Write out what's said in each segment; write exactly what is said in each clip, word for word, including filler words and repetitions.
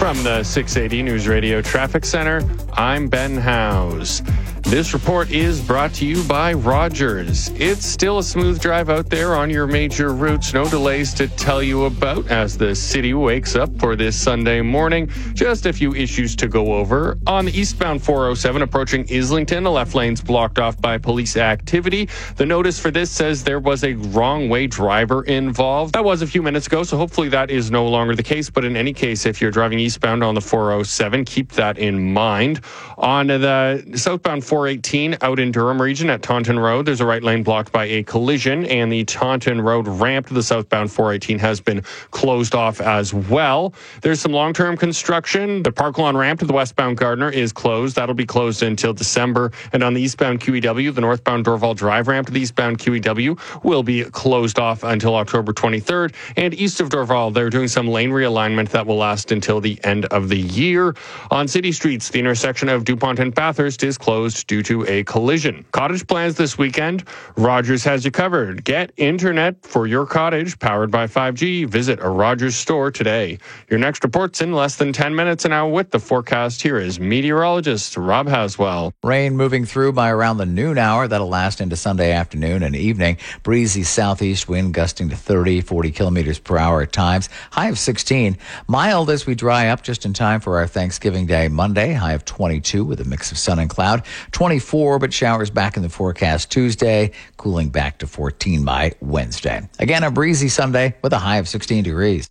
From the six eighty News Radio Traffic Center, I'm Ben Howes. This report is brought to you by Rogers. It's still a smooth drive out there on your major routes. No delays to tell you about as the city wakes up for this Sunday morning. Just a few issues to go over. On the eastbound four oh seven approaching Islington, the left lane's blocked off by police activity. The notice for this says there was a wrong-way driver involved. That was a few minutes ago, so hopefully that is no longer the case. But in any case, if you're driving eastbound on the four oh seven, keep that in mind. On the southbound four eighteen out in Durham region at Taunton Road, there's a right lane blocked by a collision, and the Taunton Road ramp to the southbound four eighteen has been closed off as well. There's some long-term construction. The Park Lawn ramp to the westbound Gardner is closed. That'll be closed until December. And on the eastbound Q E W, the northbound Dorval Drive ramp to the eastbound Q E W will be closed off until October twenty-third. And east of Dorval, they're doing some lane realignment that will last until the end of the year. On city streets, the intersection of DuPont and Bathurst is closed due to a collision. Cottage plans this weekend. Rogers has you covered. Get internet for your cottage powered by five G. Visit a Rogers store today. Your next report's in less than ten minutes. And now with the forecast, here is meteorologist Rob Haswell. Rain moving through by around the noon hour. That'll last into Sunday afternoon and evening. Breezy southeast wind gusting to thirty, forty kilometers per hour at times. High of sixteen. Mild as we dry up just in time for our Thanksgiving Day Monday. High of twenty-two with a mix of sun and cloud. twenty-four, but showers back in the forecast Tuesday. Cooling back to fourteen by Wednesday. Again, a breezy Sunday with a high of sixteen degrees.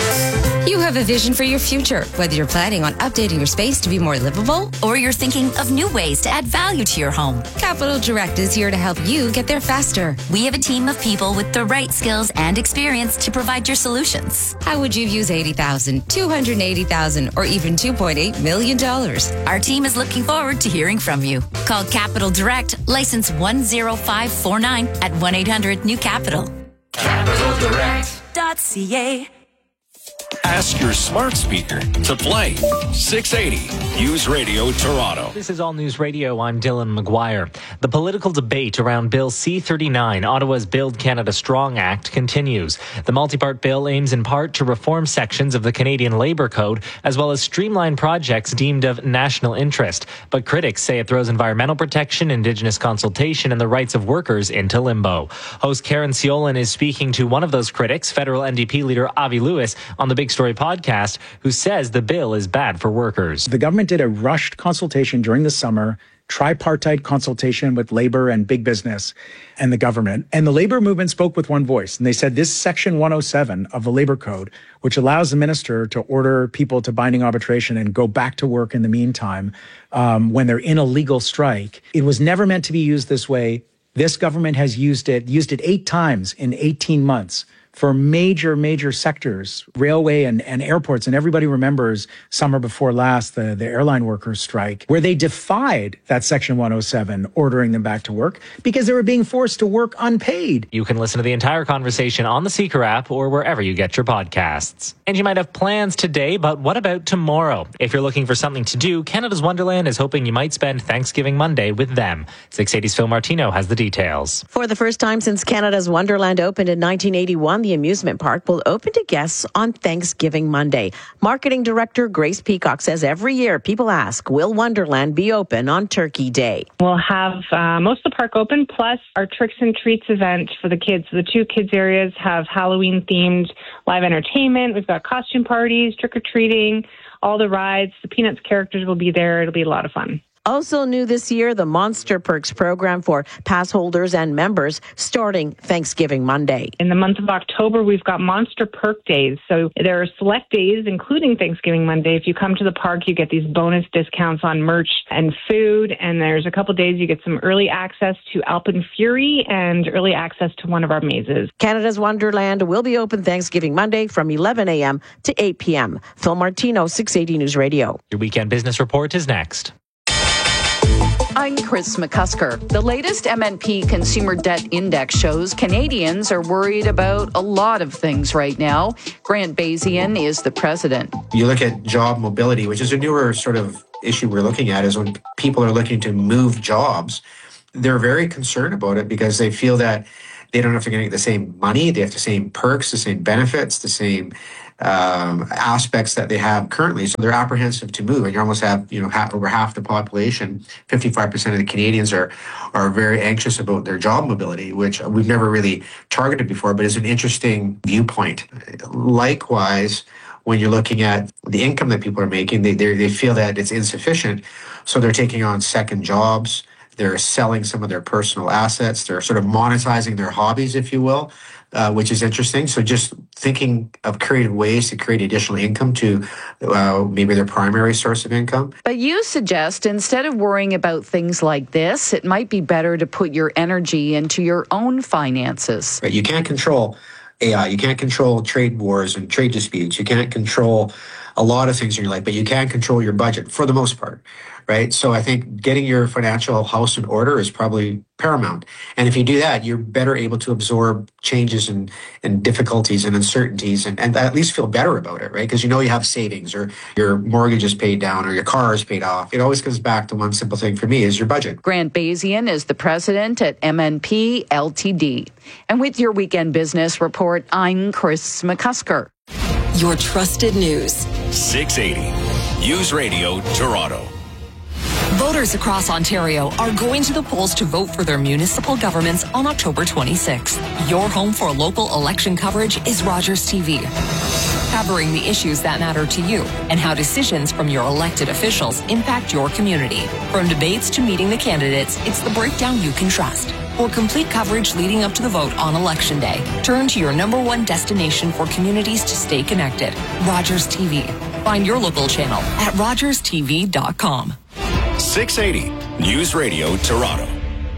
You have a vision for your future, whether you're planning on updating your space to be more livable or you're thinking of new ways to add value to your home. Capital Direct is here to help you get there faster. We have a team of people with the right skills and experience to provide your solutions. How would you use eighty thousand dollars, two hundred eighty thousand dollars, or even two point eight million dollars? Our team is looking forward to hearing from you. Call Capital Direct, license one zero five four nine at one eight hundred new capital. capital direct dot c a. Ask your smart speaker to play six eighty News Radio Toronto. This is All News Radio. I'm Dylan McGuire. The political debate around Bill C thirty-nine, Ottawa's Build Canada Strong Act, continues. The multi-part bill aims in part to reform sections of the Canadian Labour Code, as well as streamline projects deemed of national interest. But critics say it throws environmental protection, Indigenous consultation, and the rights of workers into limbo. Host Karen Ciolin is speaking to one of those critics, federal N D P leader Avi Lewis, on the Big Story podcast, who says the bill is bad for workers. The government did a rushed consultation during the summer, tripartite consultation with labor and big business and the government. And the labor movement spoke with one voice. And they said this section one oh seven of the labor code, which allows the minister to order people to binding arbitration and go back to work in the meantime um, when they're in a legal strike, it was never meant to be used this way. This government has used it, used it eight times in eighteen months. For major, major sectors, railway and, and airports. And everybody remembers summer before last, the, the airline workers strike, where they defied that Section one oh seven, ordering them back to work because they were being forced to work unpaid. You can listen to the entire conversation on the Seeker app or wherever you get your podcasts. And you might have plans today, but what about tomorrow? If you're looking for something to do, Canada's Wonderland is hoping you might spend Thanksgiving Monday with them. six eighty's Phil Martino has the details. For the first time since Canada's Wonderland opened in nineteen eighty-one, the amusement park will open to guests on Thanksgiving Monday. Marketing Director Grace Peacock says every year people ask, will Wonderland be open on Turkey Day? We'll have uh, most of the park open, plus our Tricks and Treats event for the kids. The two kids areas have Halloween-themed live entertainment. We've got costume parties, trick-or-treating, all the rides. The Peanuts characters will be there. It'll be a lot of fun. Also new this year, the Monster Perks program for pass holders and members starting Thanksgiving Monday. In the month of October, we've got Monster Perk Days. So there are select days, including Thanksgiving Monday. If you come to the park, you get these bonus discounts on merch and food. And there's a couple days you get some early access to Alpine Fury and early access to one of our mazes. Canada's Wonderland will be open Thanksgiving Monday from eleven a.m. to eight p.m. Phil Martino, six eighty News Radio. Your weekend business report is next. I'm Chris McCusker. The latest M N P Consumer Debt Index shows Canadians are worried about a lot of things right now. Grant Bazian is the president. You look at job mobility, which is a newer sort of issue we're looking at, is when people are looking to move jobs, they're very concerned about it because they feel that they don't know if they're going to get the same money, they have the same perks, the same benefits, the same um, aspects that they have currently. So they're apprehensive to move. And you almost have, you know, half, over half the population, fifty-five percent of the Canadians are are very anxious about their job mobility, which we've never really targeted before, but is an interesting viewpoint. Likewise, when you're looking at the income that people are making, they they feel that it's insufficient. So they're taking on second jobs. They're selling some of their personal assets. They're sort of monetizing their hobbies, if you will, uh, which is interesting. So just thinking of creative ways to create additional income to uh, maybe their primary source of income. But you suggest instead of worrying about things like this, it might be better to put your energy into your own finances. Right. You can't control A I. You can't control trade wars and trade disputes. You can't control a lot of things in your life, but you can control your budget for the most part, right? So I think getting your financial house in order is probably paramount. And if you do that, you're better able to absorb changes and, and difficulties and uncertainties and, and at least feel better about it, right? Because you know you have savings or your mortgage is paid down or your car is paid off. It always comes back to one simple thing for me is your budget. Grant Bazian is the president at M N P L T D. And with your Weekend Business Report, I'm Chris McCusker. Your trusted news. six eighty News Radio Toronto. Voters across Ontario are going to the polls to vote for their municipal governments on October twenty-sixth. Your home for local election coverage is Rogers T V. Covering the issues that matter to you and how decisions from your elected officials impact your community. From debates to meeting the candidates, it's the breakdown you can trust. For complete coverage leading up to the vote on Election Day, turn to your number one destination for communities to stay connected, Rogers T V. Find your local channel at rogers t v dot com. six eighty News Radio Toronto.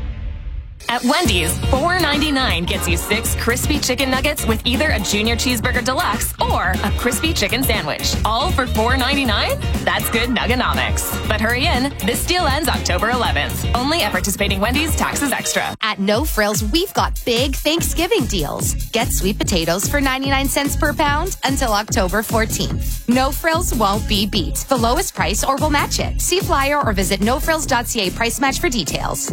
At Wendy's, four ninety-nine gets you six crispy chicken nuggets with either a junior cheeseburger deluxe or a crispy chicken sandwich. All for four ninety-nine? That's good nuggenomics. But hurry in, this deal ends October eleventh. Only at participating Wendy's, taxes extra. At No Frills, we've got big Thanksgiving deals. Get sweet potatoes for ninety-nine cents per pound until October fourteenth. No Frills won't be beat. The lowest price or we'll match it. See flyer or visit no frills dot c a price match for details.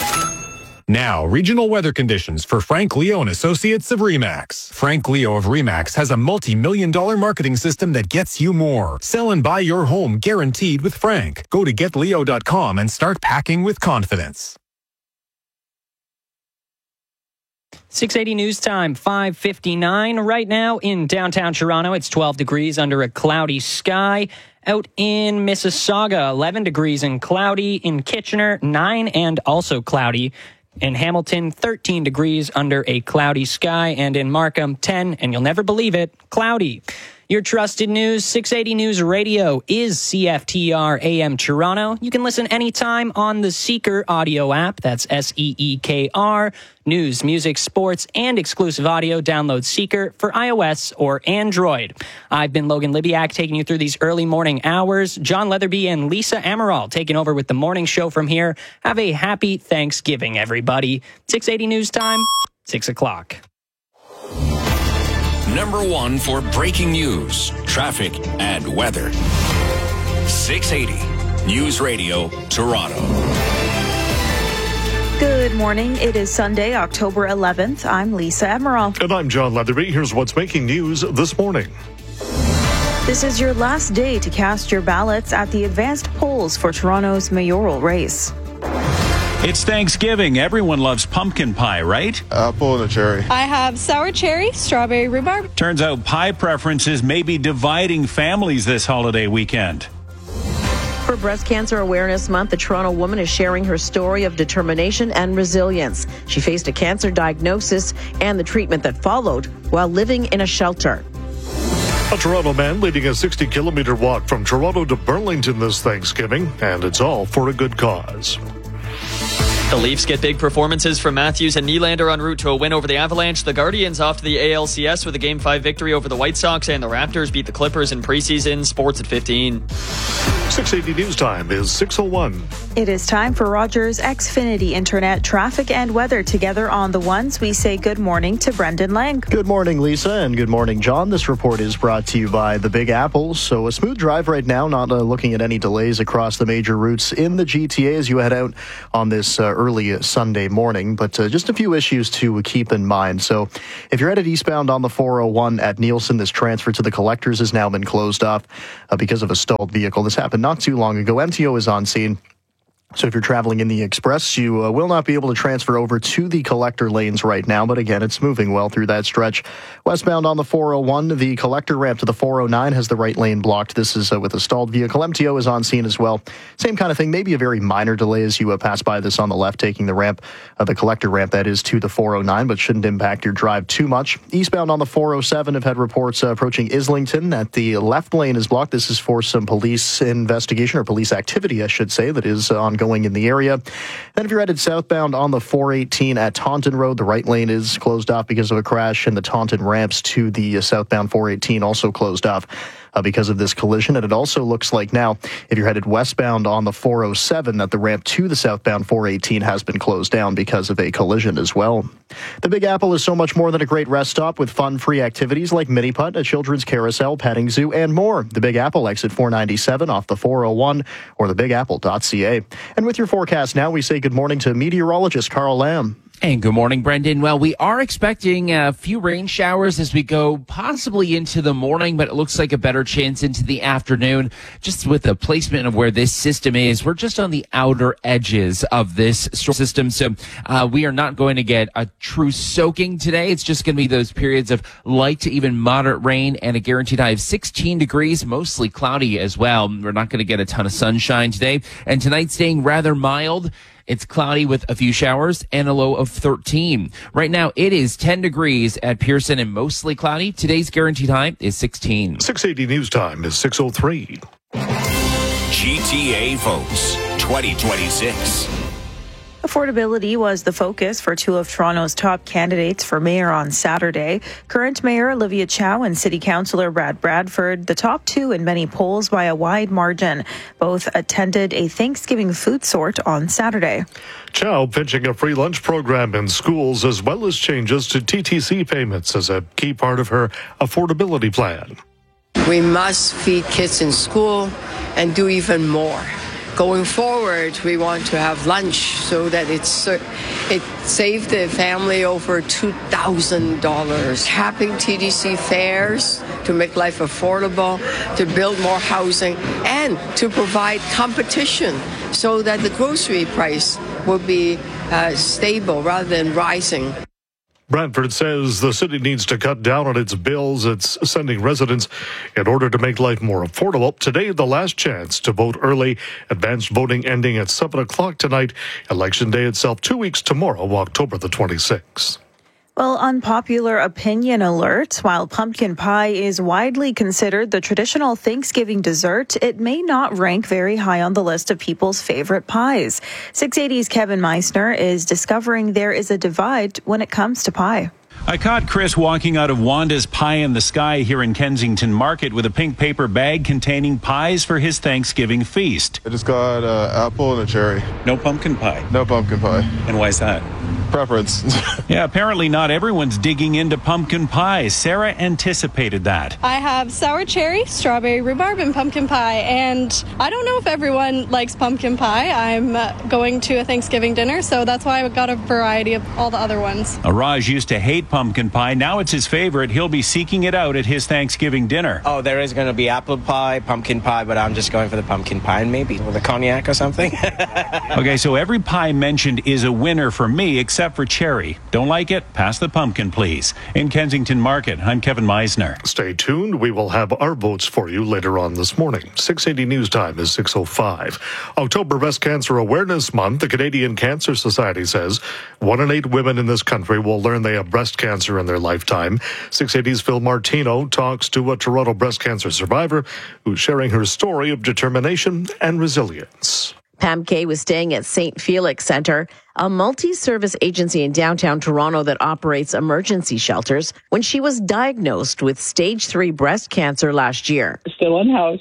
Now, regional weather conditions for Frank Leo and Associates of RE/MAX. Frank Leo of RE/MAX has a multi-million dollar marketing system that gets you more. Sell and buy your home guaranteed with Frank. Go to get leo dot com and start packing with confidence. six eighty News Time, five fifty-nine. Right now in downtown Toronto, it's twelve degrees under a cloudy sky. Out in Mississauga, eleven degrees and cloudy. In Kitchener, nine and also cloudy. In Hamilton, thirteen degrees under a cloudy sky. And in Markham, ten, and you'll never believe it, cloudy. Your trusted news, six eighty News Radio is C F T R A M Toronto. You can listen anytime on the Seeker audio app. That's S E E K R. News, music, sports, and exclusive audio. Download Seeker for iOS or Android. I've been Logan Libiak taking you through these early morning hours. John Leatherby and Lisa Amaral taking over with the morning show from here. Have a happy Thanksgiving, everybody. six eighty News Time, six o'clock. Number one for breaking news, traffic, and weather. six eighty News Radio Toronto. Good morning. It is Sunday, October eleventh. I'm Lisa Emerald. And I'm John Leatherby. Here's what's making news this morning. This is your last day to cast your ballots at the advanced polls for Toronto's mayoral race. It's Thanksgiving. Everyone loves pumpkin pie, right? Apple and a cherry. I have sour cherry, strawberry rhubarb. Turns out pie preferences may be dividing families this holiday weekend. For Breast Cancer Awareness Month, the Toronto woman is sharing her story of determination and resilience. She faced a cancer diagnosis and the treatment that followed while living in a shelter. A Toronto man leading a sixty kilometer walk from Toronto to Burlington this Thanksgiving, and it's all for a good cause. The Leafs get big performances from Matthews and Nylander en route to a win over the Avalanche. The Guardians off to the A L C S with a Game five victory over the White Sox, and the Raptors beat the Clippers in preseason. Sports at fifteen. six eighty News Time is six oh one. It is time for Rogers Xfinity Internet traffic and weather together on the ones. We say good morning to Brendan Lang. Good morning, Lisa, and good morning, John. This report is brought to you by the Big Apple. So a smooth drive right now, not uh, looking at any delays across the major routes in the G T A as you head out on this uh, early Sunday morning. But uh, just a few issues to keep in mind. So if you're headed eastbound on the four oh one at Nielsen, this transfer to the collectors has now been closed off uh, because of a stalled vehicle. This happened not too long ago. M T O is on scene. So if you're traveling in the Express, you uh, will not be able to transfer over to the collector lanes right now. But again, it's moving well through that stretch. Westbound on the four oh one, the collector ramp to the four oh nine has the right lane blocked. This is uh, with a stalled vehicle. M T O is on scene as well. Same kind of thing, maybe a very minor delay as you uh, pass by this on the left, taking the ramp, uh, the collector ramp that is to the four oh nine, but shouldn't impact your drive too much. Eastbound on the four oh seven have had reports uh, approaching Islington that the left lane is blocked. This is for some police investigation or police activity, I should say, that is uh, ongoing in the area. Then if you're headed southbound on the four eighteen at Taunton Road, the right lane is closed off because of a crash, and the Taunton ramps to the uh, southbound four eighteen also closed off uh, because of this collision. And it also looks like now, if you're headed westbound on the four oh seven, that the ramp to the southbound four eighteen has been closed down because of a collision as well. The Big Apple is so much more than a great rest stop with fun-free activities like mini putt, a children's carousel, petting zoo, and more. The Big Apple, exit four ninety-seven off the four oh one or the big apple dot c a. And with your forecast now, we say good morning to meteorologist Carl Lamb. And good morning, Brendan. Well, we are expecting a few rain showers as we go possibly into the morning, but it looks like a better chance into the afternoon. Just with the placement of where this system is, we're just on the outer edges of this storm system. So uh, we are not going to get a true soaking today. It's just going to be those periods of light to even moderate rain and a guaranteed high of sixteen degrees, mostly cloudy as well. We're not going to get a ton of sunshine today. And tonight staying rather mild. It's cloudy with a few showers and a low of thirteen. Right now, it is ten degrees at Pearson and mostly cloudy. Today's guaranteed high is sixteen. six eighty News Time is six oh three. G T A votes twenty twenty-six. Affordability was the focus for two of Toronto's top candidates for mayor on Saturday. Current Mayor Olivia Chow and City Councillor Brad Bradford, the top two in many polls by a wide margin. Both attended a Thanksgiving food sort on Saturday. Chow pitching a free lunch program in schools as well as changes to T T C payments as a key part of her affordability plan. We must feed kids in school and do even more. Going forward, we want to have lunch so that it's it saved the family over two thousand dollars. Having T D C fares to make life affordable, to build more housing, and to provide competition so that the grocery price will be uh, stable rather than rising. Bradford says the city needs to cut down on its bills it's sending residents in order to make life more affordable. Today, the last chance to vote early. Advanced voting ending at seven o'clock tonight. Election day itself two weeks tomorrow, October the twenty-sixth. Well, unpopular opinion alert. While pumpkin pie is widely considered the traditional Thanksgiving dessert, it may not rank very high on the list of people's favorite pies. six eighty's Kevin Meissner is discovering there is a divide when it comes to pie. I caught Chris walking out of Wanda's Pie in the Sky here in Kensington Market with a pink paper bag containing pies for his Thanksgiving feast. I just got an apple and a cherry. No pumpkin pie? No pumpkin pie. And why is that? Preference. Yeah, apparently not everyone's digging into pumpkin pie. Sarah anticipated that. I have sour cherry, strawberry rhubarb, and pumpkin pie. And I don't know if everyone likes pumpkin pie. I'm uh, going to a Thanksgiving dinner, so that's why I got a variety of all the other ones. Raj used to hate pumpkin pie. Now it's his favorite. He'll be seeking it out at his Thanksgiving dinner. Oh, there is going to be apple pie, pumpkin pie, but I'm just going for the pumpkin pie and maybe with a cognac or something. Okay, so every pie mentioned is a winner for me, except for cherry. Don't like it? Pass the pumpkin, please. In Kensington Market, I'm Kevin Meissner. Stay tuned. We will have our votes for you later on this morning. six eighty News Time is six oh five. October Breast Cancer Awareness Month. The Canadian Cancer Society says one in eight women in this country will learn they have breast cancer in their lifetime. six eighty's Phil Martino talks to a Toronto breast cancer survivor who's sharing her story of determination and resilience. Pam Kay was staying at Saint Felix Centre, a multi-service agency in downtown Toronto that operates emergency shelters, when she was diagnosed with stage three breast cancer last year. Still unhoused,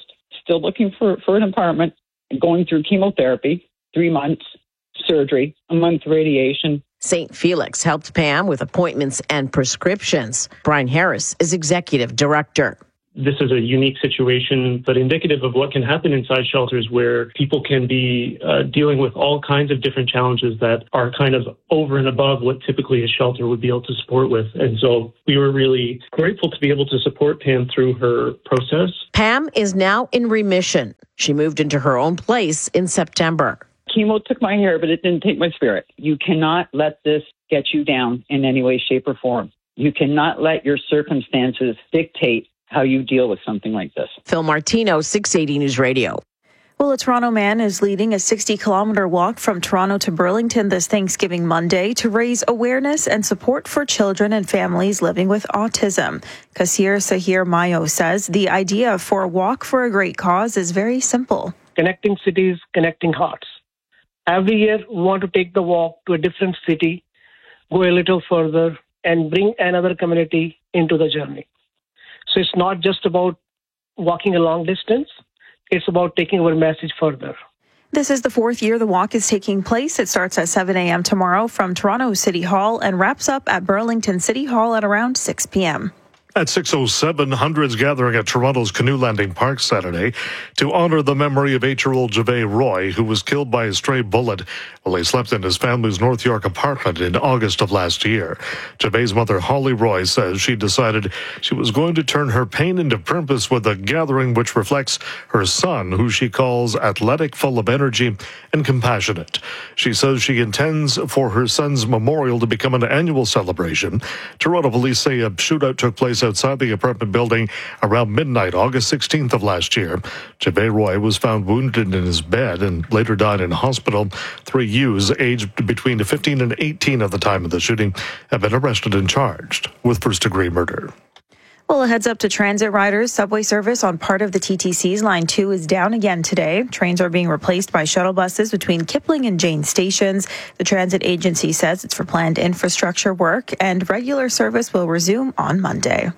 still looking for, for an apartment, going through chemotherapy, three months, surgery, a month radiation. Saint Felix helped Pam with appointments and prescriptions. Brian Harris is executive director. This is a unique situation, but indicative of what can happen inside shelters where people can be uh, dealing with all kinds of different challenges that are kind of over and above what typically a shelter would be able to support with. And so we were really grateful to be able to support Pam through her process. Pam is now in remission. She moved into her own place in September. Chemo took my hair, but it didn't take my spirit. You cannot let this get you down in any way, shape, or form. You cannot let your circumstances dictate how you deal with something like this. Phil Martino, six eighty News Radio. Well, a Toronto man is leading a sixty-kilometer walk from Toronto to Burlington this Thanksgiving Monday to raise awareness and support for children and families living with autism. Kasir Sahir Mayo says the idea for a walk for a great cause is very simple. Connecting cities, connecting hearts. Every year, we want to take the walk to a different city, go a little further, and bring another community into the journey. So it's not just about walking a long distance. It's about taking our message further. This is the fourth year the walk is taking place. It starts at seven a.m. tomorrow from Toronto City Hall and wraps up at Burlington City Hall at around six p.m. At six oh seven, hundreds gathering at Toronto's Canoe Landing Park Saturday to honor the memory of eight-year-old Javay Roy, who was killed by a stray bullet while he slept in his family's North York apartment in August of last year. Javay's mother, Holly Roy, says she decided she was going to turn her pain into purpose with a gathering which reflects her son, who she calls athletic, full of energy, and compassionate. She says she intends for her son's memorial to become an annual celebration. Toronto police say a shootout took place outside the apartment building around midnight, August sixteenth of last year. Javay Roy was found wounded in his bed and later died in hospital. Three youths aged between fifteen and eighteen at the time of the shooting have been arrested and charged with first-degree murder. Well, a heads up to transit riders. Subway service on part of the T T C's Line two is down again today. Trains are being replaced by shuttle buses between Kipling and Jane stations. The transit agency says it's for planned infrastructure work, and regular service will resume on Monday.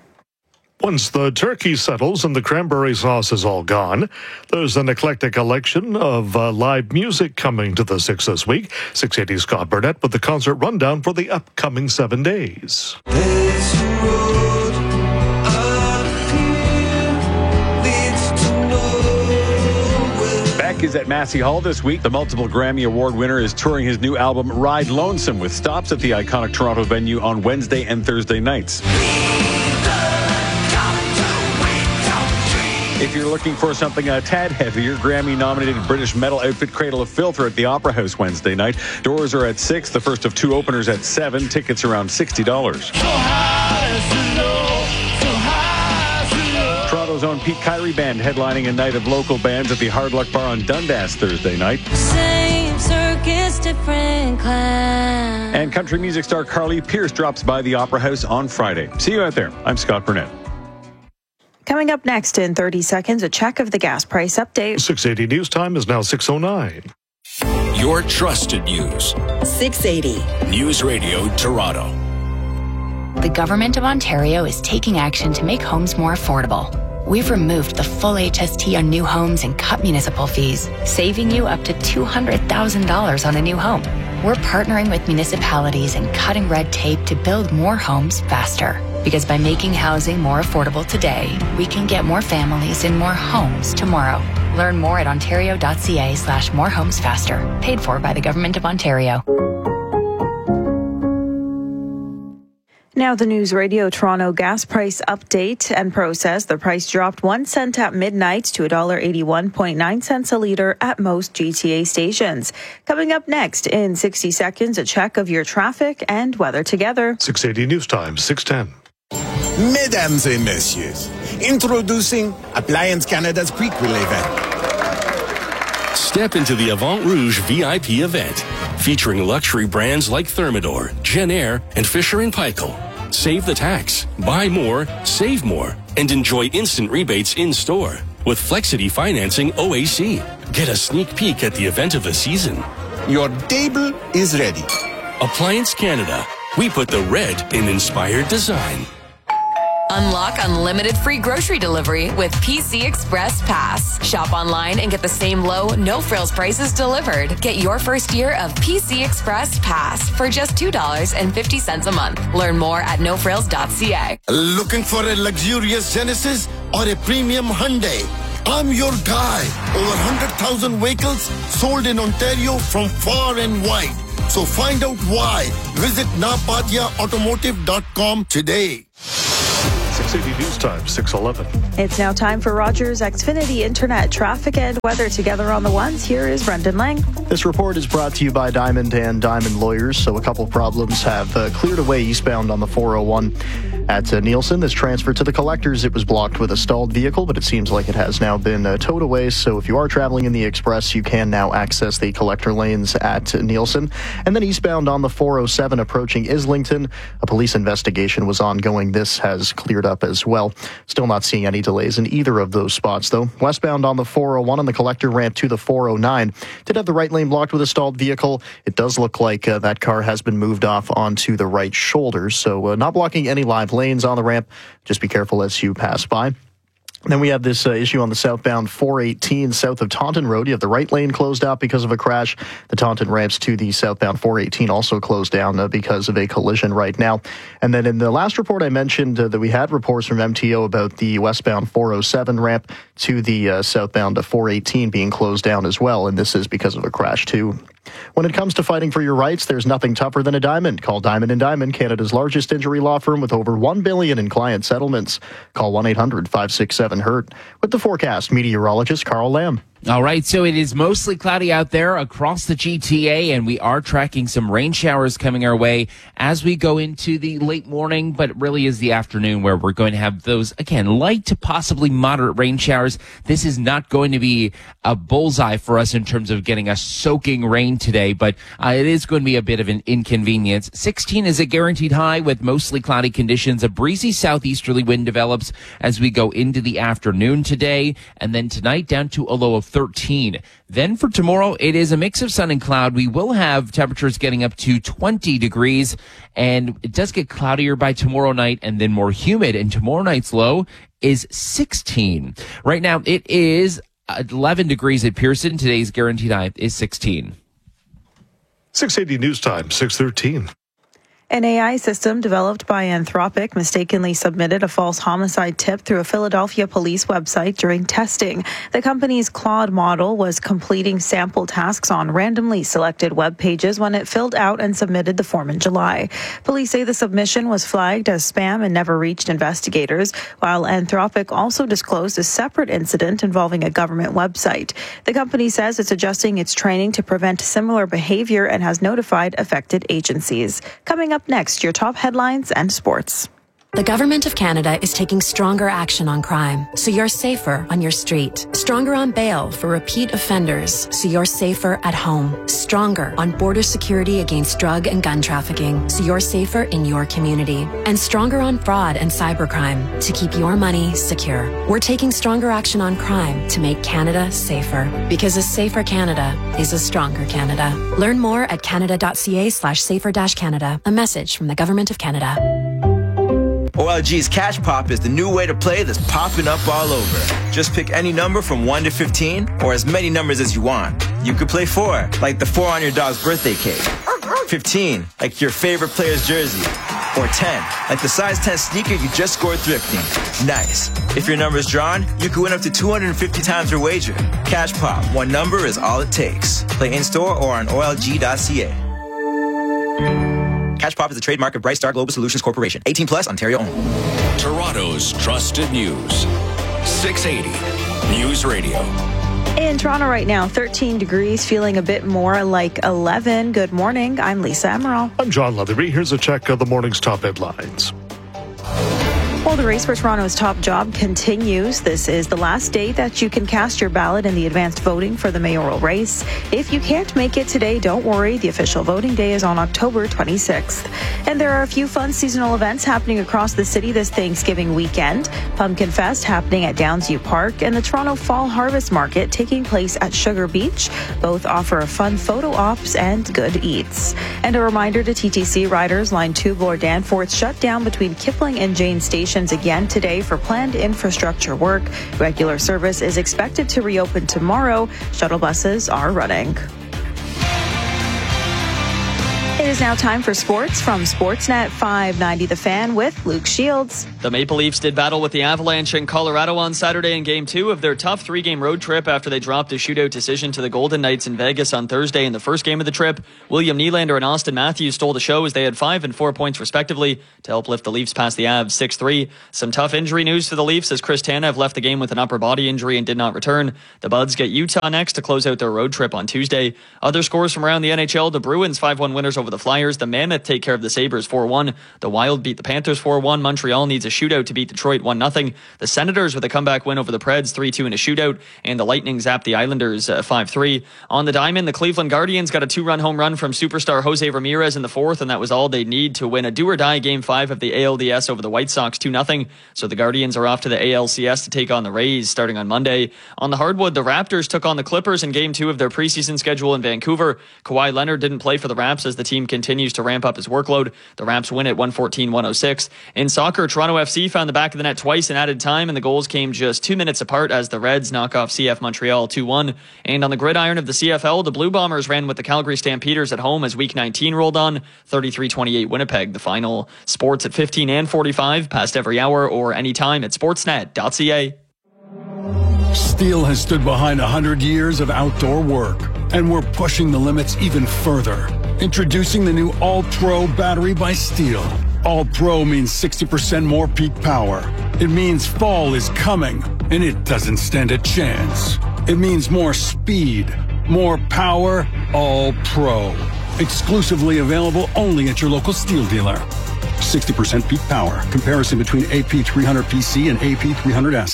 Once the turkey settles and the cranberry sauce is all gone, there's an eclectic collection of uh, live music coming to the Six this week. six eighty Scott Burnett with the concert rundown for the upcoming seven days. Beck is at Massey Hall this week. The multiple Grammy Award winner is touring his new album Ride Lonesome with stops at the iconic Toronto venue on Wednesday and Thursday nights. If you're looking for something a tad heavier, Grammy-nominated British metal outfit Cradle of Filth are at the Opera House Wednesday night. Doors are at six, the first of two openers at seven. Tickets around sixty dollars. Toronto's own Pete Kyrie Band headlining a night of local bands at the Hard Luck Bar on Dundas Thursday night. Same circus, different class. And country music star Carly Pearce drops by the Opera House on Friday. See you out there. I'm Scott Burnett. Coming up next in thirty seconds, a check of the gas price update. six eighty News Time is now six oh nine. Your trusted news. six eighty News Radio Toronto. The Government of Ontario is taking action to make homes more affordable. We've removed the full H S T on new homes and cut municipal fees, saving you up to two hundred thousand dollars on a new home. We're partnering with municipalities and cutting red tape to build more homes faster. Because by making housing more affordable today, we can get more families in more homes tomorrow. Learn more at ontario.ca slash more homes faster. Paid for by the Government of Ontario. Now the News Radio Toronto gas price update and process. The price dropped one cent at midnight to one dollar eighty-one point nine cents a litre at most G T A stations. Coming up next in sixty seconds, a check of your traffic and weather together. six eighty News Time, six ten. Mesdames et messieurs, introducing Appliance Canada's Prequel event. Step into the Avant Rouge V I P event, featuring luxury brands like Thermador, Genair, and Fisher and Paykel. Save the tax, buy more, save more, and enjoy instant rebates in-store with Flexity Financing O A C. Get a sneak peek at the event of the season. Your table is ready. Appliance Canada. We put the red in inspired design. Unlock unlimited free grocery delivery with P C Express Pass. Shop online and get the same low, no-frills prices delivered. Get your first year of P C Express Pass for just two dollars and fifty cents a month. Learn more at no frills dot c a. Looking for a luxurious Genesis or a premium Hyundai? I'm your guy. Over one hundred thousand vehicles sold in Ontario from far and wide. So find out why. Visit napatia automotive dot com today. six eighty News Time, six eleven. It's now time for Rogers Xfinity Internet traffic and weather together on the ones. Here is Brendan Lang. This report is brought to you by Diamond and Diamond Lawyers. So a couple problems have uh, cleared away eastbound on the four oh one at uh, Nielsen. This transfer to the collectors, it was blocked with a stalled vehicle, but it seems like it has now been uh, towed away. So if you are traveling in the express, you can now access the collector lanes at uh, Nielsen. And then eastbound on the four oh seven approaching Islington, a police investigation was ongoing. This has cleared up as well. Still not seeing any delays in either of those spots, though. Westbound on the four oh one on the collector ramp to the four oh nine did have the right lane blocked with a stalled vehicle. It does look like uh, that car has been moved off onto the right shoulder, so uh, not blocking any live lanes on the ramp. Just be careful as you pass by. Then we have this uh, issue on the southbound four eighteen south of Taunton Road. You have the right lane closed out because of a crash. The Taunton ramps to the southbound four eighteen also closed down uh, because of a collision right now. And then in the last report I mentioned uh, that we had reports from M T O about the westbound four oh seven ramp to the uh, southbound uh, four eighteen being closed down as well. And this is because of a crash too. When it comes to fighting for your rights, there's nothing tougher than a diamond. Call Diamond and Diamond, Canada's largest injury law firm with over one billion dollars in client settlements. Call one eight hundred five six seven hurt. With the forecast, meteorologist Carl Lamb. All right, so it is mostly cloudy out there across the G T A, and we are tracking some rain showers coming our way as we go into the late morning, but it really is the afternoon where we're going to have those, again, light to possibly moderate rain showers. This is not going to be a bullseye for us in terms of getting a soaking rain today, but uh, it is going to be a bit of an inconvenience. sixteen is a guaranteed high with mostly cloudy conditions. A breezy southeasterly wind develops as we go into the afternoon today, and then tonight down to a low of thirteen. Then for tomorrow, it is a mix of sun and cloud. We will have temperatures getting up to twenty degrees, and it does get cloudier by tomorrow night and then more humid. And tomorrow night's low is sixteen. Right now, it is eleven degrees at Pearson. Today's guaranteed high is sixteen. six eighty News Time, six thirteen. An A I system developed by Anthropic mistakenly submitted a false homicide tip through a Philadelphia police website during testing. The company's Claude model was completing sample tasks on randomly selected web pages when it filled out and submitted the form in July. Police say the submission was flagged as spam and never reached investigators, while Anthropic also disclosed a separate incident involving a government website. The company says it's adjusting its training to prevent similar behavior and has notified affected agencies. Coming up next, your top headlines and sports. The Government of Canada is taking stronger action on crime, so you're safer on your street. Stronger on bail for repeat offenders, so you're safer at home. Stronger on border security against drug and gun trafficking, so you're safer in your community. And stronger on fraud and cybercrime, to keep your money secure. We're taking stronger action on crime to make Canada safer. Because a safer Canada is a stronger Canada. Learn more at canada.ca slash safer dash Canada. A message from the Government of Canada. O L G's Cash Pop is the new way to play that's popping up all over. Just pick any number from one to fifteen, or as many numbers as you want. You could play four, like the four on your dog's birthday cake. fifteen, like your favorite player's jersey. Or ten, like the size ten sneaker you just scored thrifting. Nice. If your number's drawn, you could win up to two hundred fifty times your wager. Cash Pop, one number is all it takes. Play in-store or on O L G dot C A. Cash Pop is a trademark of Bright Star Global Solutions Corporation. eighteen plus, Ontario only. Toronto's trusted news. six eighty News Radio. In Toronto right now, thirteen degrees, feeling a bit more like eleven. Good morning. I'm Lisa Emerald. I'm John Leatherby. Here's a check of the morning's top headlines. Well, the race for Toronto's top job continues. This is the last day that you can cast your ballot in the advanced voting for the mayoral race. If you can't make it today, don't worry. The official voting day is on October twenty-sixth. And there are a few fun seasonal events happening across the city this Thanksgiving weekend. Pumpkin Fest happening at Downsview Park and the Toronto Fall Harvest Market taking place at Sugar Beach. Both offer fun photo ops and good eats. And a reminder to T T C riders, Line two Bloor Danforth shut down between Kipling and Jane Station stations again today for planned infrastructure work. Regular service is expected to reopen tomorrow. Shuttle buses are running. It is now time for sports from Sportsnet five ninety The Fan with Luke Shields. The Maple Leafs did battle with the Avalanche in Colorado on Saturday in Game two of their tough three-game road trip after they dropped a shootout decision to the Golden Knights in Vegas on Thursday in the first game of the trip. William Nylander and Austin Matthews stole the show as they had five and four points respectively to help lift the Leafs past the Avs six three. Some tough injury news for the Leafs as Chris Tanev left the game with an upper body injury and did not return. The Buds get Utah next to close out their road trip on Tuesday. Other scores from around the N H L, the Bruins five one winners over the Flyers. The Mammoth take care of the Sabres four one. The Wild beat the Panthers four one. Montreal needs a shootout to beat Detroit one nothing. The Senators with a comeback win over the Preds three two in a shootout. And the Lightning zapped the Islanders uh, five three. On the diamond, the Cleveland Guardians got a two-run home run from superstar Jose Ramirez in the fourth, and that was all they need to win a do-or-die Game five of the A L D S over the White Sox two nothing. So the Guardians are off to the A L C S to take on the Rays starting on Monday. On the hardwood, the Raptors took on the Clippers in Game two of their preseason schedule in Vancouver. Kawhi Leonard didn't play for the Raps as the team continues to ramp up his workload. The Raps win at one fourteen one oh six. In soccer, Toronto F C found the back of the net twice in added time, and the goals came just two minutes apart as the Reds knock off C F Montreal two one. And on the gridiron of the C F L, the Blue Bombers ran with the Calgary Stampeders at home as Week nineteen rolled on. thirty-three twenty-eight Winnipeg, the final. Sports at fifteen and forty-five, past every hour or anytime at sportsnet dot c a. Steel has stood behind one hundred years of outdoor work, and we're pushing the limits even further. Introducing the new All-Pro battery by Steel. All-Pro means sixty percent more peak power. It means fall is coming, and it doesn't stand a chance. It means more speed, more power, All-Pro. Exclusively available only at your local Steel dealer. sixty percent peak power. Comparison between A P three hundred P C and A P three hundred S.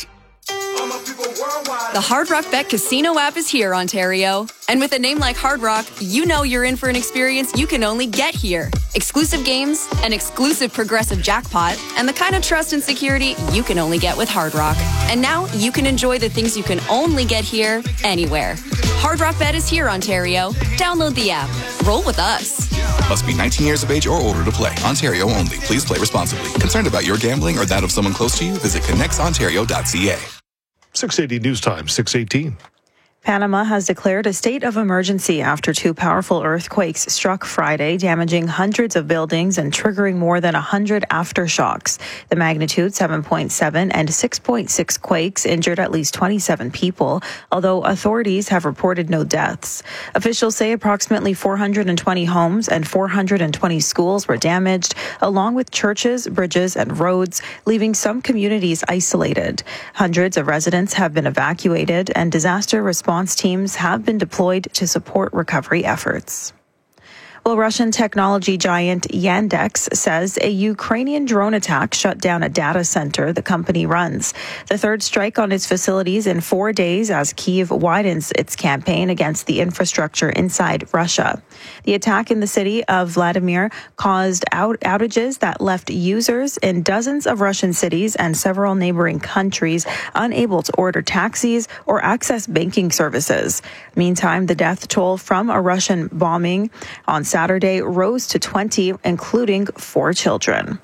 The Hard Rock Bet Casino app is here, Ontario. And with a name like Hard Rock, you know you're in for an experience you can only get here. Exclusive games, an exclusive progressive jackpot, and the kind of trust and security you can only get with Hard Rock. And now you can enjoy the things you can only get here, anywhere. Hard Rock Bet is here, Ontario. Download the app. Roll with us. Must be nineteen years of age or older to play. Ontario only. Please play responsibly. Concerned about your gambling or that of someone close to you? Visit connects ontario dot c a. six eighty News Time, six eighteen. Panama has declared a state of emergency after two powerful earthquakes struck Friday, damaging hundreds of buildings and triggering more than one hundred aftershocks. The magnitude seven point seven and six point six quakes injured at least twenty-seven people, although authorities have reported no deaths. Officials say approximately four hundred twenty homes and four hundred twenty schools were damaged, along with churches, bridges, and roads, leaving some communities isolated. Hundreds of residents have been evacuated, and disaster response teams have been deployed to support recovery efforts. Well, Russian technology giant Yandex says a Ukrainian drone attack shut down a data center the company runs. The third strike on its facilities in four days as Kyiv widens its campaign against the infrastructure inside Russia. The attack in the city of Vladimir caused out outages that left users in dozens of Russian cities and several neighboring countries unable to order taxis or access banking services. Meantime, the death toll from a Russian bombing on Saturday rose to twenty, including four children.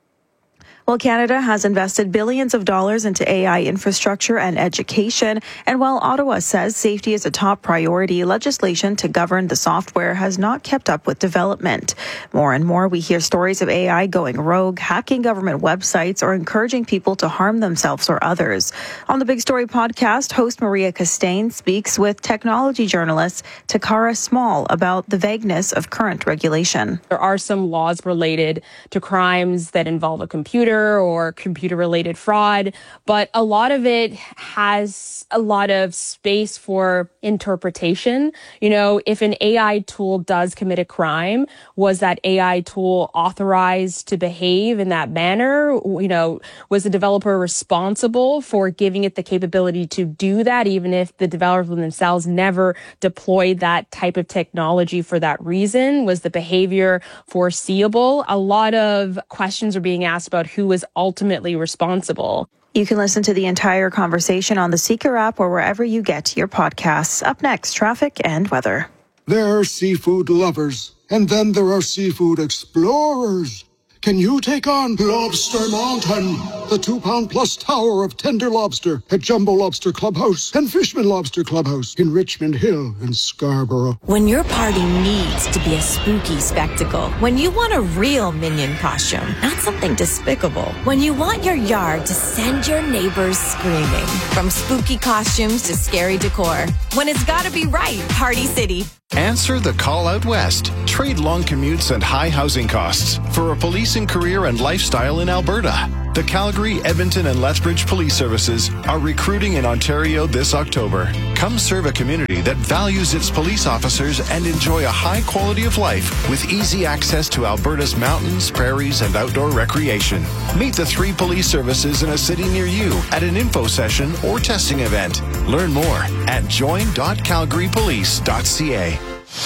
Well, Canada has invested billions of dollars into A I infrastructure and education, and while Ottawa says safety is a top priority, legislation to govern the software has not kept up with development. More and more, we hear stories of A I going rogue, hacking government websites, or encouraging people to harm themselves or others. On the Big Story podcast, host Maria Costain speaks with technology journalist Takara Small about the vagueness of current regulation. There are some laws related to crimes that involve a computer or computer-related fraud, but a lot of it has a lot of space for interpretation. You know, if an A I tool does commit a crime, was that A I tool authorized to behave in that manner? You know, was the developer responsible for giving it the capability to do that, even if the developer themselves never deployed that type of technology for that reason? Was the behavior foreseeable? A lot of questions are being asked about who was ultimately responsible. You can listen to the entire conversation on the Seeker app or wherever you get your podcasts. Up next, traffic and weather. There are seafood lovers, and then there are seafood explorers. Can you take on Lobster Mountain, the two-pound plus tower of tender lobster at Jumbo Lobster Clubhouse and Fishman Lobster Clubhouse in Richmond Hill and Scarborough? When your party needs to be a spooky spectacle, when you want a real Minion costume, not something despicable, when you want your yard to send your neighbors screaming, from spooky costumes to scary decor, when it's gotta be right, Party City. Answer the call out west. Trade long commutes and high housing costs for a policing career and lifestyle in Alberta. The Calgary, Edmonton, and Lethbridge Police Services are recruiting in Ontario this October. Come serve a community that values its police officers and enjoy a high quality of life with easy access to Alberta's mountains, prairies, and outdoor recreation. Meet the three police services in a city near you at an info session or testing event. Learn more at join dot calgary police dot c a.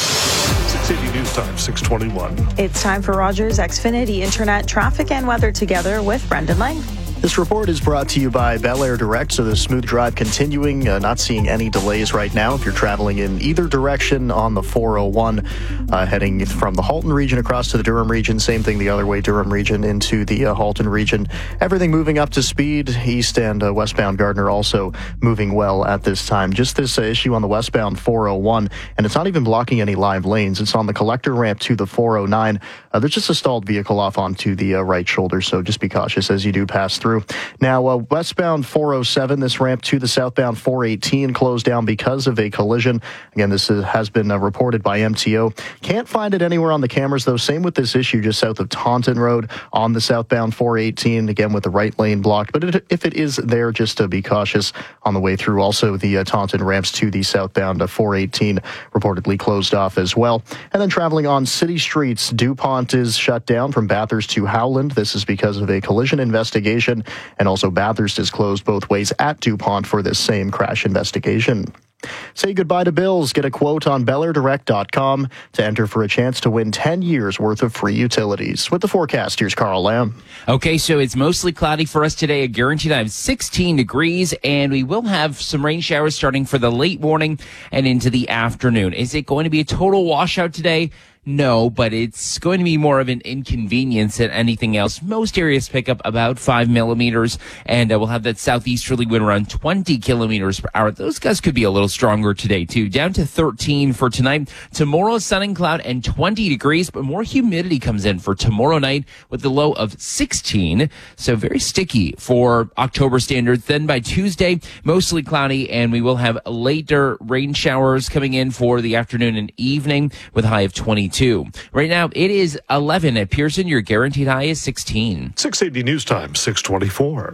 six eighty News Time, six twenty-one. It's time for Rogers Xfinity Internet traffic and weather together with Brendan Lang. This report is brought to you by Bel Air Direct, so the smooth drive continuing, uh, not seeing any delays right now if you're traveling in either direction on the four oh one, uh, heading from the Halton region across to the Durham region, same thing the other way, Durham region into the uh, Halton region. Everything moving up to speed, east and uh, westbound Gardner also moving well at this time. Just this uh, issue on the westbound four oh one, and it's not even blocking any live lanes. It's on the collector ramp to the four oh nine. Uh, there's just a stalled vehicle off onto the uh, right shoulder, so just be cautious as you do pass through. Now, uh, westbound four oh seven, this ramp to the southbound four eighteen closed down because of a collision. Again, this is, has been uh, reported by M T O. Can't find it anywhere on the cameras, though. Same with this issue just south of Taunton Road on the southbound four eighteen, again with the right lane blocked. But it, if it is there, just to be cautious on the way through. Also, the uh, Taunton ramps to the southbound uh, four eighteen reportedly closed off as well. And then traveling on city streets, DuPont is shut down from Bathurst to Howland. This is because of a collision investigation. And also Bathurst is closed both ways at DuPont for this same crash investigation. Say goodbye to bills. Get a quote on Bel Air Direct dot com to enter for a chance to win ten years worth of free utilities. With the forecast, here's Carl Lamb. Okay, so it's mostly cloudy for us today. A guaranteed high of sixteen degrees, and we will have some rain showers starting for the late morning and into the afternoon. Is it going to be a total washout today? No, but it's going to be more of an inconvenience than anything else. Most areas pick up about five millimeters, and uh, we'll have that southeasterly wind around twenty kilometers per hour. Those gusts could be a little stronger today, too. Down to thirteen for tonight. Tomorrow, sun and cloud and twenty degrees, but more humidity comes in for tomorrow night with the low of sixteen. So very sticky for October standards. Then by Tuesday, mostly cloudy, and we will have later rain showers coming in for the afternoon and evening with a high of twenty-two. Right now, it is eleven at Pearson. Your guaranteed high is sixteen. six eighty News Time, six twenty-four.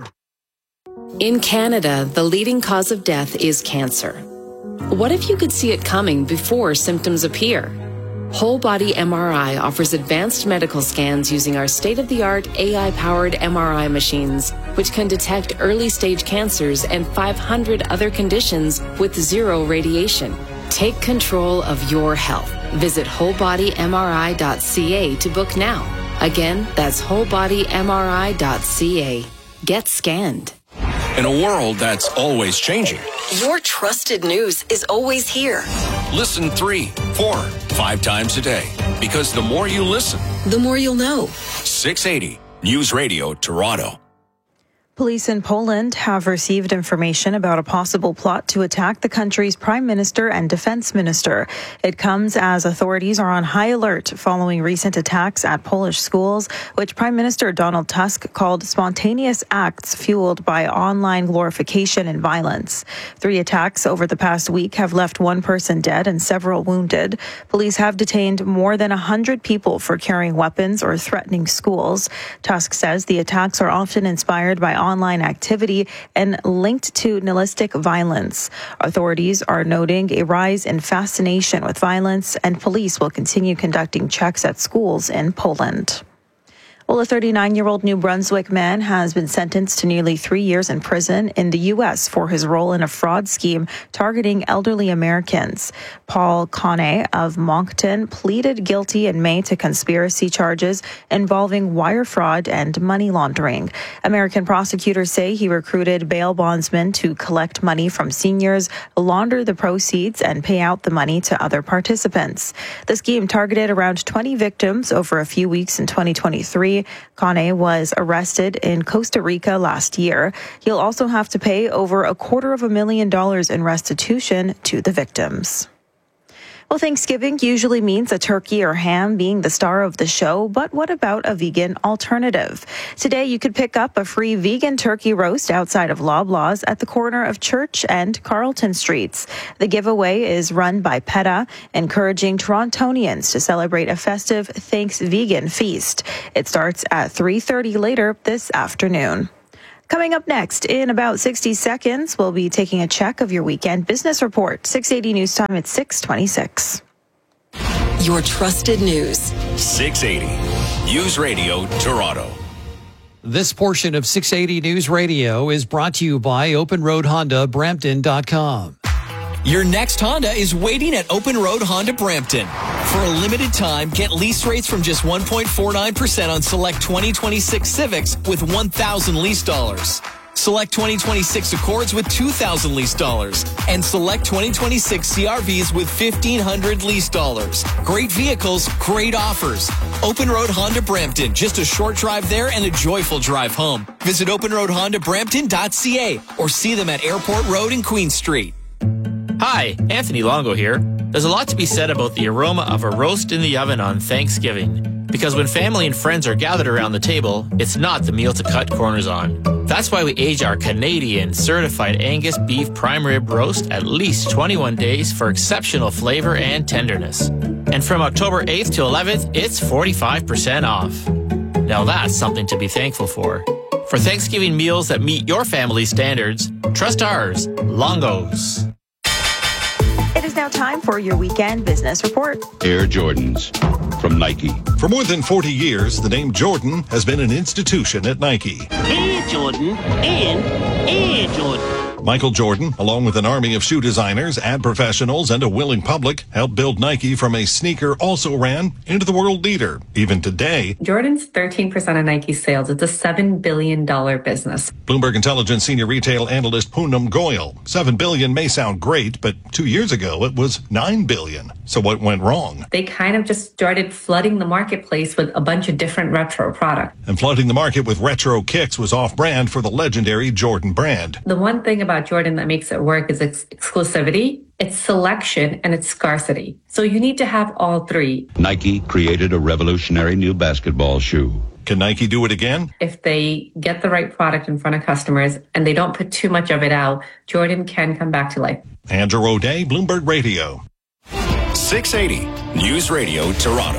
In Canada, the leading cause of death is cancer. What if you could see it coming before symptoms appear? Whole Body M R I offers advanced medical scans using our state-of-the-art A I-powered M R I machines, which can detect early-stage cancers and five hundred other conditions with zero radiation. Take control of your health. Visit whole body m r i dot c a to book now. Again, that's whole body m r i dot c a. Get scanned. In a world that's always changing, your trusted news is always here. Listen three, four, five times a day. Because the more you listen, the more you'll know. six eighty News Radio Toronto. Police in Poland have received information about a possible plot to attack the country's prime minister and defense minister. It comes as authorities are on high alert following recent attacks at Polish schools, which Prime Minister Donald Tusk called spontaneous acts fueled by online glorification and violence. Three attacks over the past week have left one person dead and several wounded. Police have detained more than one hundred people for carrying weapons or threatening schools. Tusk says the attacks are often inspired by online activity and linked to nihilistic violence. Authorities are noting a rise in fascination with violence, and police will continue conducting checks at schools in Poland. Well, a thirty-nine-year-old New Brunswick man has been sentenced to nearly three years in prison in the U S for his role in a fraud scheme targeting elderly Americans. Paul Conne of Moncton pleaded guilty in May to conspiracy charges involving wire fraud and money laundering. American prosecutors say he recruited bail bondsmen to collect money from seniors, launder the proceeds, and pay out the money to other participants. The scheme targeted around twenty victims over a few weeks in twenty twenty-three. country. Kane was arrested in Costa Rica last year. He'll also have to pay over a quarter of a million dollars in restitution to the victims. Well, Thanksgiving usually means a turkey or ham being the star of the show, but what about a vegan alternative? Today, you could pick up a free vegan turkey roast outside of Loblaws at the corner of Church and Carlton Streets. The giveaway is run by PETA, encouraging Torontonians to celebrate a festive Thanks Vegan feast. It starts at three thirty later this afternoon. Coming up next, in about sixty seconds, we'll be taking a check of your weekend business report. six eighty News Time at six twenty-six. Your trusted news. six eighty News Radio Toronto. This portion of six eighty News Radio is brought to you by Open Road Honda Brampton dot com. Your next Honda is waiting at Open Road Honda Brampton. For a limited time, get lease rates from just one point four nine percent on select twenty twenty-six Civics with one thousand lease dollars. Select twenty twenty-six Accords with two thousand lease dollars. And select twenty twenty-six C R Vs with fifteen hundred lease dollars. Great vehicles, great offers. Open Road Honda Brampton. Just a short drive there and a joyful drive home. Visit open road honda brampton dot c a or see them at Airport Road and Queen Street. Hi, Anthony Longo here. There's a lot to be said about the aroma of a roast in the oven on Thanksgiving. Because when family and friends are gathered around the table, it's not the meal to cut corners on. That's why we age our Canadian certified Angus beef prime rib roast at least twenty-one days for exceptional flavor and tenderness. And from October eighth to eleventh, it's forty-five percent off. Now that's something to be thankful for. For Thanksgiving meals that meet your family's standards, trust ours, Longo's. It is now time for your weekend business report. Air Jordans from Nike. For more than forty years, the name Jordan has been an institution at Nike. Air Jordan and Air Jordan. Michael Jordan, along with an army of shoe designers, ad professionals, and a willing public, helped build Nike from a sneaker also ran into the world leader. Even today, Jordan's thirteen percent of Nike's sales. It's a seven billion dollars business. Bloomberg Intelligence senior retail analyst Poonam Goyal. seven billion dollars may sound great, but two years ago it was nine billion dollars. So what went wrong? They kind of just started flooding the marketplace with a bunch of different retro products. And flooding the market with retro kicks was off-brand for the legendary Jordan brand. The one thing about Jordan that makes it work is its exclusivity, its selection, and its scarcity. So you need to have all three. Nike created a revolutionary new basketball shoe. Can Nike do it again? If they get the right product in front of customers and they don't put too much of it out, Jordan can come back to life. Andrew O'Day, Bloomberg Radio. six eighty News Radio Toronto.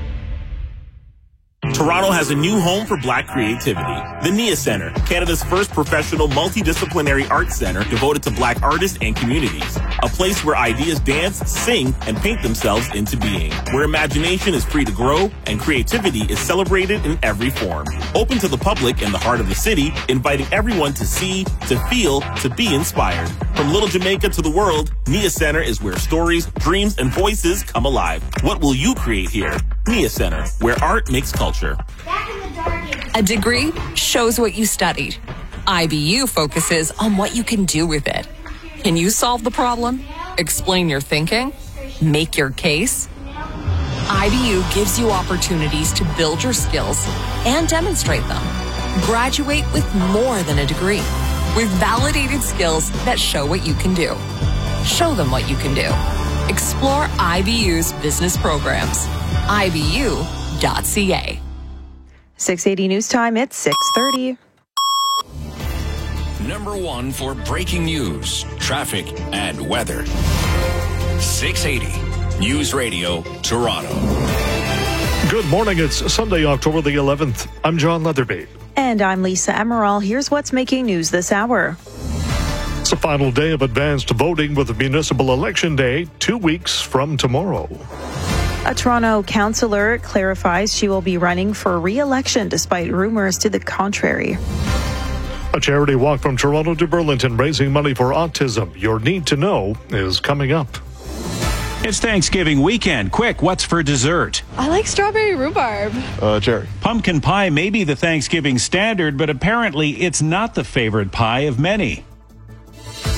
Toronto has a new home for Black creativity. The Nia Centre, Canada's first professional multidisciplinary arts centre devoted to Black artists and communities. A place where ideas dance, sing, and paint themselves into being. Where imagination is free to grow and creativity is celebrated in every form. Open to the public in the heart of the city, inviting everyone to see, to feel, to be inspired. From Little Jamaica to the world, Nia Centre is where stories, dreams, and voices come alive. What will you create here? Nia Centre, where art makes culture. A degree shows what you studied. I B U focuses on what you can do with it. Can you solve the problem? Explain your thinking? Make your case? I B U gives you opportunities to build your skills and demonstrate them. Graduate with more than a degree, with validated skills that show what you can do. Show them what you can do. Explore I B U's business programs. I B U dot C A. six eighty News Time, it's six thirty. Number one for breaking news, traffic, and weather. six eighty News Radio Toronto. Good morning. It's Sunday, October the eleventh. I'm John Leatherby. And I'm Lisa Emerald. Here's what's making news this hour. It's the final day of advanced voting with the municipal election day two weeks from tomorrow. A Toronto councillor clarifies she will be running for re-election despite rumors to the contrary. A charity walk from Toronto to Burlington raising money for autism. Your Need to Know is coming up. It's Thanksgiving weekend. Quick, what's for dessert? I like strawberry rhubarb. Uh, cherry. Pumpkin pie may be the Thanksgiving standard, but apparently it's not the favorite pie of many.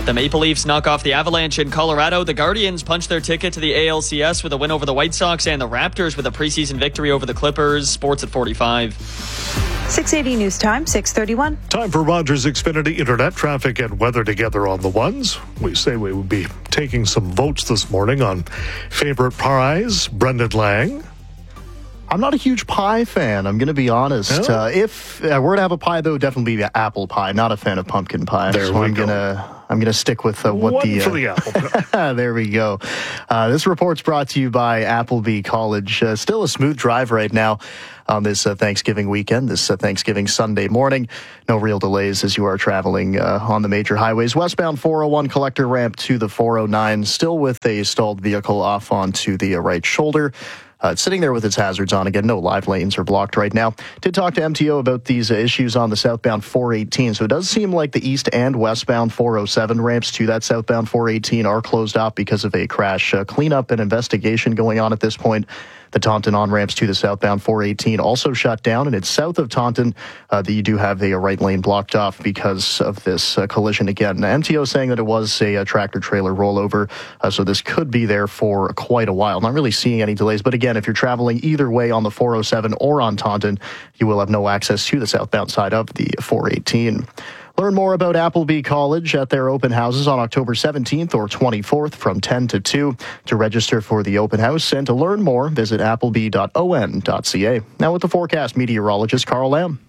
The Maple Leafs knock off the Avalanche in Colorado. The Guardians punch their ticket to the A L C S with a win over the White Sox, and the Raptors with a preseason victory over the Clippers. Sports at forty-five. six eighty News Time, six thirty-one. Time for Rogers Xfinity Internet traffic and weather together on the ones. We say we would be taking some votes this morning on favorite pies. Brendan Lang. I'm not a huge pie fan, I'm going to be honest. No? Uh, if uh, we're to have a pie, though, definitely be apple pie. Not a fan of pumpkin pie. There so we I'm go. gonna I'm gonna stick with uh, what One the, uh, for the apple pie. There we go. Uh, this report's brought to you by Appleby College. Uh, still a smooth drive right now on this uh, Thanksgiving weekend, this uh, Thanksgiving Sunday morning. No real delays as you are traveling uh, on the major highways. Westbound four oh one collector ramp to the four oh nine, still with a stalled vehicle off onto the uh, right shoulder. Uh, it's sitting there with its hazards on. Again, no live lanes are blocked right now. Did talk to M T O about these uh, issues on the southbound four eighteen. So it does seem like the east and westbound four oh seven ramps to that southbound four eighteen are closed off because of a crash. Uh, cleanup and investigation going on at this point. The Taunton on-ramps to the southbound four eighteen also shut down, and it's south of Taunton uh, that you do have a, a right lane blocked off because of this uh, collision again. Now, M T O saying that it was a, a tractor-trailer rollover, uh, so this could be there for quite a while. Not really seeing any delays, but again, if you're traveling either way on the four oh seven or on Taunton, you will have no access to the southbound side of the four eighteen. Learn more about Appleby College at their open houses on October seventeenth or twenty-fourth from ten to two. To register for the open house and to learn more, visit appleby dot o n dot c a. Now with the forecast, meteorologist Carl Lamb.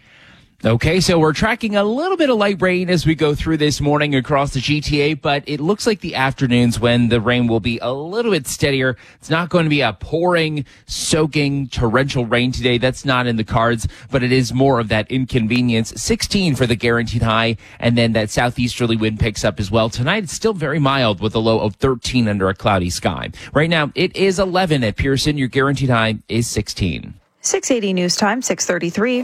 Okay, so we're tracking a little bit of light rain as we go through this morning across the G T A, but it looks like the afternoons when the rain will be a little bit steadier. It's not going to be a pouring, soaking, torrential rain today. That's not in the cards, but it is more of that inconvenience. sixteen for the guaranteed high, and then that southeasterly wind picks up as well. Tonight, it's still very mild with a low of thirteen under a cloudy sky. Right now, it is eleven at Pearson. Your guaranteed high is sixteen. six eighty News Time, six thirty-three.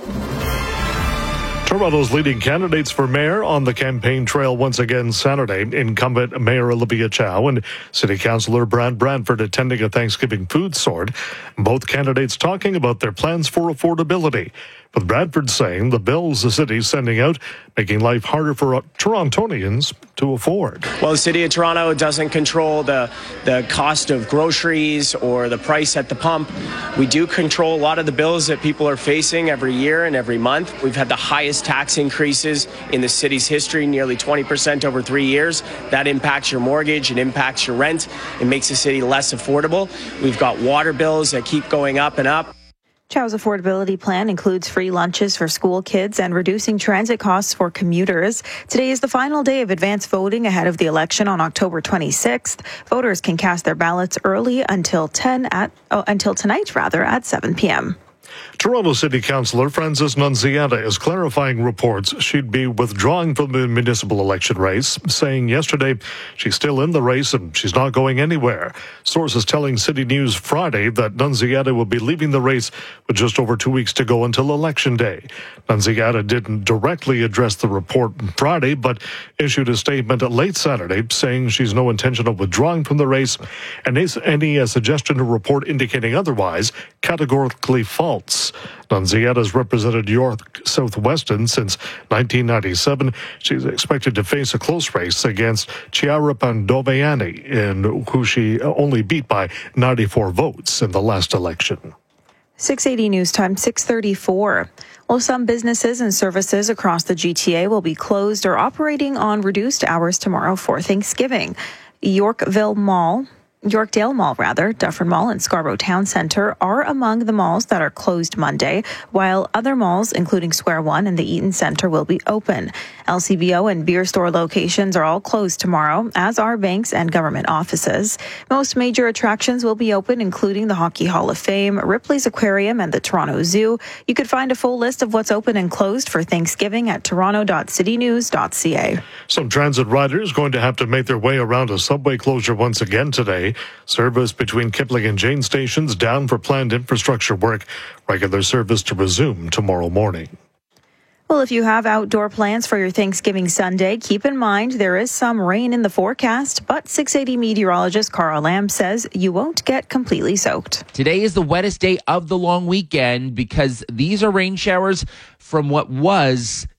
Toronto's leading candidates for mayor on the campaign trail once again Saturday. Incumbent Mayor Olivia Chow and City Councillor Brad Bradford attending a Thanksgiving food sort. Both candidates talking about their plans for affordability. With Bradford saying the bills the city is sending out making life harder for Torontonians to afford. Well, the City of Toronto doesn't control the, the cost of groceries or the price at the pump. We do control a lot of the bills that people are facing every year and every month. We've had the highest tax increases in the city's history, nearly twenty percent over three years. That impacts your mortgage, it impacts your rent, it makes the city less affordable. We've got water bills that keep going up and up. Chow's affordability plan includes free lunches for school kids and reducing transit costs for commuters. Today is the final day of advance voting ahead of the election on October twenty-sixth. Voters can cast their ballots early until ten at oh, until tonight rather at seven p.m. Toronto City Councillor Frances Nunziata is clarifying reports she'd be withdrawing from the municipal election race, saying yesterday she's still in the race and she's not going anywhere. Sources telling City News Friday that Nunziata will be leaving the race with just over two weeks to go until Election Day. Nunziata didn't directly address the report Friday, but issued a statement late Saturday saying she's no intention of withdrawing from the race, and any uh, suggestion to report indicating otherwise categorically false. Nunziata has represented York Southwestern since nineteen ninety-seven. She's expected to face a close race against Chiara Pandoviani, in who she only beat by ninety-four votes in the last election. six eighty News Time, six thirty-four. Well, some businesses and services across the G T A will be closed or operating on reduced hours tomorrow for Thanksgiving. Yorkville Mall, Yorkdale Mall, rather, Dufferin Mall and Scarborough Town Centre are among the malls that are closed Monday, while other malls, including Square One and the Eaton Centre, will be open. L C B O and beer store locations are all closed tomorrow, as are banks and government offices. Most major attractions will be open, including the Hockey Hall of Fame, Ripley's Aquarium, and the Toronto Zoo. You could find a full list of what's open and closed for Thanksgiving at toronto dot city news dot c a. Some transit riders going to have to make their way around a subway closure once again today. Service between Kipling and Jane stations down for planned infrastructure work. Regular service to resume tomorrow morning. Well, if you have outdoor plans for your Thanksgiving Sunday, keep in mind there is some rain in the forecast, but six eighty meteorologist Carl Lamb says you won't get completely soaked. Today is the wettest day of the long weekend because these are rain showers from what was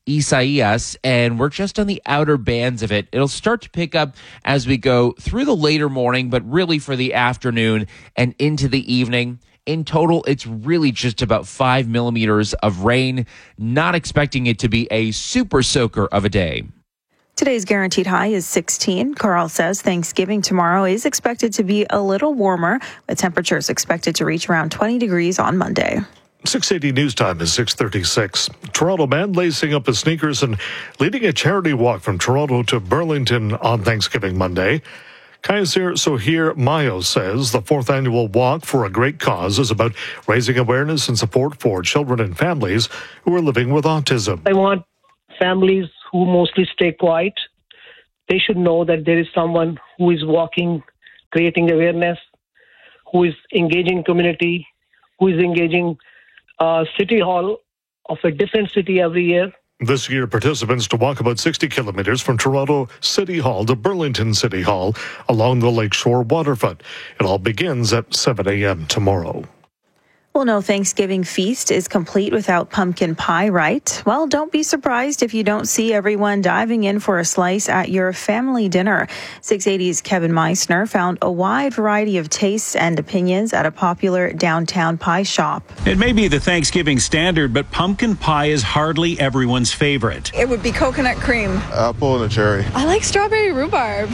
Isaias, and we're just on the outer bands of it. It'll start to pick up as we go through the later morning, but really for the afternoon and into the evening. In total, it's really just about five millimeters of rain. Not expecting it to be a super soaker of a day. Today's guaranteed high is sixteen. Carl says Thanksgiving tomorrow is expected to be a little warmer, with temperatures expected to reach around twenty degrees on Monday. six eighty News Time is six thirty-six. Toronto man lacing up his sneakers and leading a charity walk from Toronto to Burlington on Thanksgiving Monday. Kaiser Sohir Mayo says the fourth annual Walk for a Great Cause is about raising awareness and support for children and families who are living with autism. I want families who mostly stay quiet. They should know that there is someone who is walking, creating awareness, who is engaging community, who is engaging uh, City Hall of a different city every year. This year, participants to walk about sixty kilometers from Toronto City Hall to Burlington City Hall along the Lakeshore waterfront. It all begins at seven a.m. tomorrow. Well, no Thanksgiving feast is complete without pumpkin pie, right? Well, don't be surprised if you don't see everyone diving in for a slice at your family dinner. six eighty's Kevin Meissner found a wide variety of tastes and opinions at a popular downtown pie shop. It may be the Thanksgiving standard, but pumpkin pie is hardly everyone's favorite. It would be coconut cream. Apple and a cherry. I like strawberry rhubarb.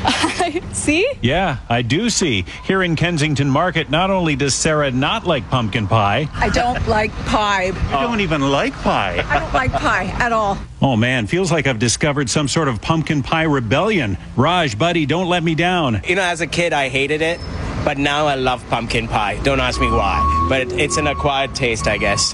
See? Yeah, I do see. Here in Kensington Market, not only does Sarah not like pumpkin pie. I don't like pie. You don't even like pie. I don't like pie at all. Oh man, feels like I've discovered some sort of pumpkin pie rebellion. Raj, buddy, don't let me down. You know, as a kid, I hated it, but now I love pumpkin pie. Don't ask me why, but it's an acquired taste, I guess.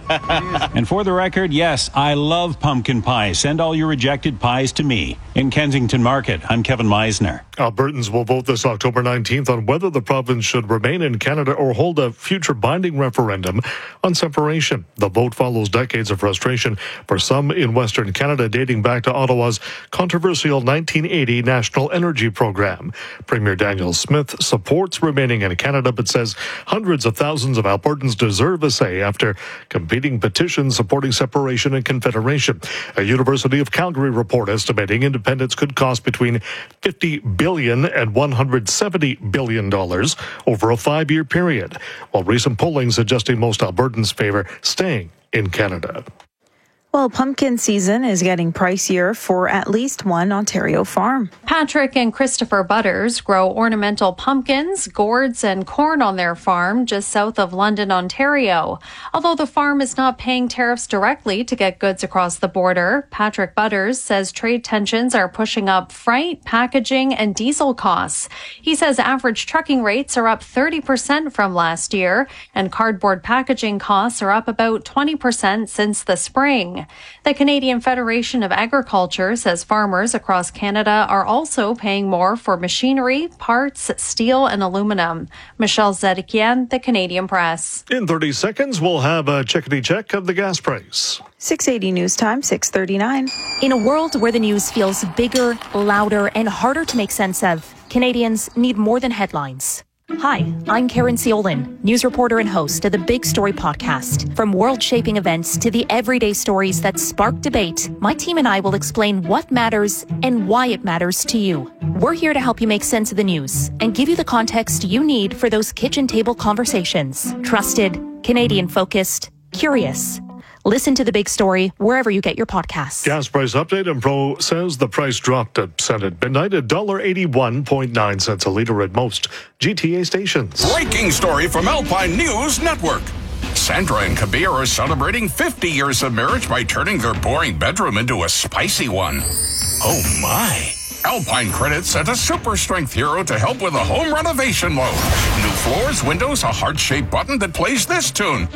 And for the record, yes, I love pumpkin pie. Send all your rejected pies to me. In Kensington Market, I'm Kevin Meissner. Albertans will vote this October nineteenth on whether the province should remain in Canada or hold a future binding referendum on separation. The vote follows decades of frustration for some in Western Canada, dating back to Ottawa's controversial nineteen eighty National Energy Program. Premier Daniel Smith supports remaining in Canada, but says hundreds of thousands of Albertans deserve a say after competing petitions supporting separation and confederation. A University of Calgary report estimating independence could cost between fifty billion dollars and one hundred seventy billion dollars over a five-year period, while recent polling suggesting most Albertans favor staying in Canada. Well, pumpkin season is getting pricier for at least one Ontario farm. Patrick and Christopher Butters grow ornamental pumpkins, gourds, and corn on their farm just south of London, Ontario. Although the farm is not paying tariffs directly to get goods across the border, Patrick Butters says trade tensions are pushing up freight, packaging, and diesel costs. He says average trucking rates are up thirty percent from last year, and cardboard packaging costs are up about twenty percent since the spring. The Canadian Federation of Agriculture says farmers across Canada are also paying more for machinery, parts, steel, and aluminum. Michelle Zedekian, The Canadian Press. In thirty seconds, we'll have a chickadee check of the gas price. six eighty News Time, six thirty-nine. In a world where the news feels bigger, louder, and harder to make sense of, Canadians need more than headlines. Hi, I'm Karen Ciolin, news reporter and host of the Big Story podcast. From world-shaping events to the everyday stories that spark debate, my team and I will explain what matters and why it matters to you. We're here to help you make sense of the news and give you the context you need for those kitchen table conversations. Trusted, Canadian-focused, curious. Listen to The Big Story wherever you get your podcasts. Gas price update, and Pro says the price dropped a cent at midnight at one dollar eighty-one point nine cents a litre at most G T A stations. Breaking story from Alpine News Network. Sandra and Kabir are celebrating fifty years of marriage by turning their boring bedroom into a spicy one. Oh my. Alpine Credit sent a super strength hero to help with a home renovation loan. New floors, windows, a heart-shaped button that plays this tune.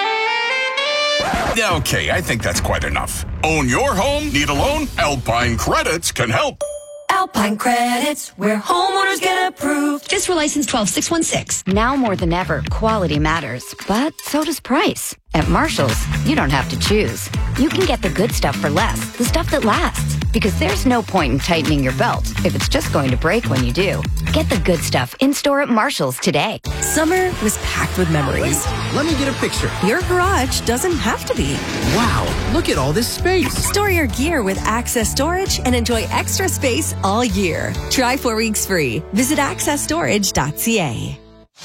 Okay, I think that's quite enough. Own your home? Need a loan? Alpine Credits can help. Alpine Credits, where homeowners get approved. Fiscal license twelve six one six. Now more than ever, quality matters, but so does price. At Marshall's, you don't have to choose. You can get the good stuff for less, the stuff that lasts. Because there's no point in tightening your belt if it's just going to break when you do. Get the good stuff in-store at Marshall's today. Summer was packed with memories. Let me get a picture. Your garage doesn't have to be. Wow, Look at all this space. Store your gear with Access Storage and enjoy extra space all year. Try four weeks free. Visit access storage dot c a.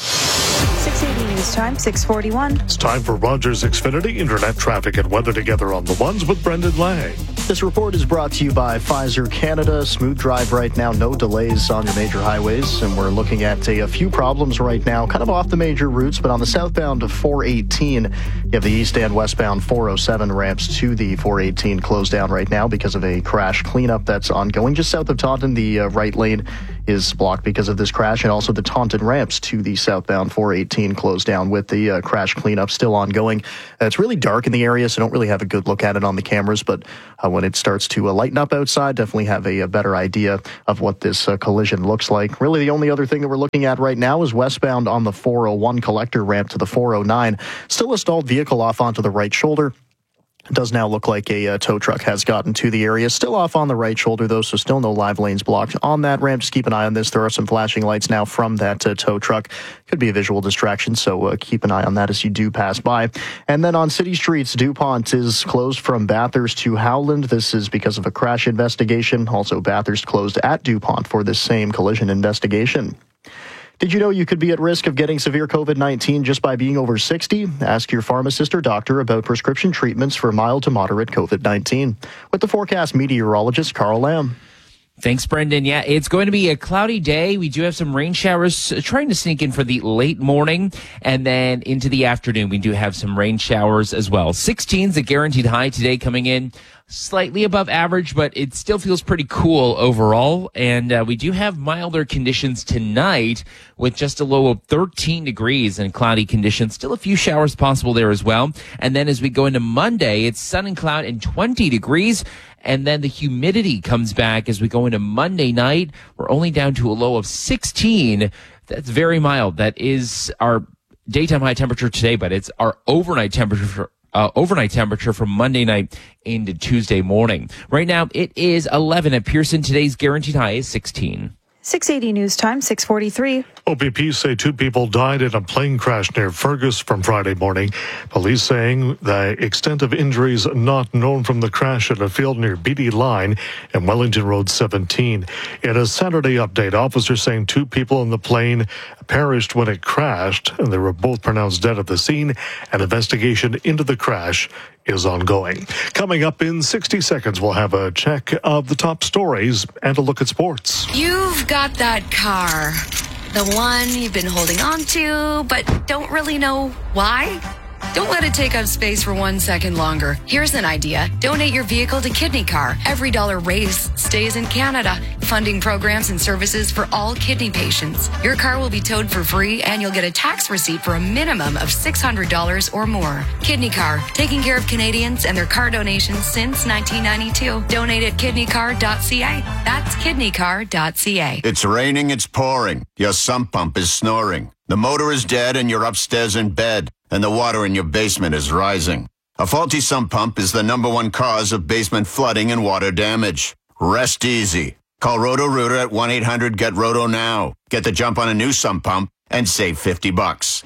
six eighty News Time, six forty-one. It's time for Rogers Xfinity Internet Traffic and Weather Together on the Ones with Brendan Lang. This report is brought to you by Pfizer Canada. Smooth drive right now, no delays on your major highways. And we're looking at a, a few problems right now, kind of off the major routes, but on the southbound of four eighteen, you have the east and westbound four oh seven ramps to the four eighteen closed down right now because of a crash cleanup that's ongoing. Just south of Taunton, the uh, right lane is blocked because of this crash, and also the Taunton ramps to the southbound four eighteen closed down with the uh, crash cleanup still ongoing. Uh, it's really dark in the area, so don't really have a good look at it on the cameras, but uh, when it starts to uh, lighten up outside, definitely have a, a better idea of what this uh, collision looks like. Really, the only other thing that we're looking at right now is westbound on the four oh one collector ramp to the four oh nine. Still a stalled vehicle off onto the right shoulder. It does now look like a uh, tow truck has gotten to the area. Still off on the right shoulder, though, so still no live lanes blocked on that ramp. Just keep an eye on this. There are some flashing lights now from that uh, tow truck. Could be a visual distraction, so uh, keep an eye on that as you do pass by. And then on city streets, DuPont is closed from Bathurst to Howland. This is because of a crash investigation. Also, Bathurst closed at DuPont for this same collision investigation. Did you know you could be at risk of getting severe COVID nineteen just by being over sixty? Ask your pharmacist or doctor about prescription treatments for mild to moderate COVID nineteen. With the forecast meteorologist, Carl Lamb. Thanks, Brendan. Yeah, it's going to be a cloudy day. We do have some rain showers trying to sneak in for the late morning, and then into the afternoon, we do have some rain showers as well. sixteen is a guaranteed high today, coming in slightly above average, but it still feels pretty cool overall. And uh, we do have milder conditions tonight with just a low of thirteen degrees and cloudy conditions. Still a few showers possible there as well. And then as we go into Monday, it's sun and cloud and twenty degrees. And then the humidity comes back as we go into Monday night. We're only down to a low of sixteen. That's very mild. That is our daytime high temperature today, but it's our overnight temperature for Uh, overnight temperature from Monday night into Tuesday morning. Right now, it is eleven at Pearson. Today's guaranteed high is sixteen. six eighty News Time, six forty-three. O P P say two people died in a plane crash near Fergus from Friday morning. Police saying the extent of injuries not known from the crash at a field near Beatty Line and Wellington Road seventeen. In a Saturday update, officers saying two people in the plane perished when it crashed, and they were both pronounced dead at the scene. An investigation into the crash is ongoing. Coming up in sixty seconds, we'll have a check of the top stories and a look at sports. You've got that car, the one you've been holding on to, but don't really know why. Don't let it take up space for one second longer. Here's an idea. Donate your vehicle to Kidney Car. Every dollar raised stays in Canada, funding programs and services for all kidney patients. Your car will be towed for free, and you'll get a tax receipt for a minimum of six hundred dollars or more. Kidney Car, taking care of Canadians and their car donations since nineteen ninety-two. Donate at kidney car dot c a. That's kidney car dot c a. It's raining, it's pouring. Your sump pump is snoring. The motor is dead and you're upstairs in bed, and the water in your basement is rising. A faulty sump pump is the number one cause of basement flooding and water damage. Rest easy. Call Roto-Rooter at one eight hundred get roto now. Get the jump on a new sump pump and save fifty bucks.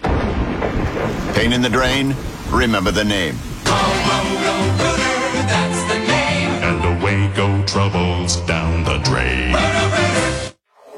Pain in the drain? Remember the name. Roto-Rooter, that's the name. And away go troubles down the drain. Roto-Rooter.